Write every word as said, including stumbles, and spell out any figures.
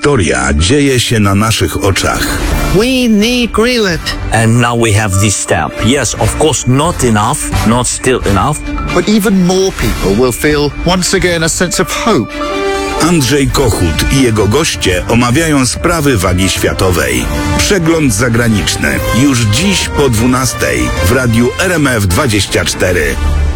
historia dzieje się na naszych oczach. We need Greenland. And now we have this step. Yes, of course, not enough, not still enough. But even more people will feel once again a sense of hope. Andrzej Kochut i jego goście omawiają sprawy wagi światowej. Przegląd zagraniczny już dziś po dwunastej w radiu R M F dwadzieścia cztery.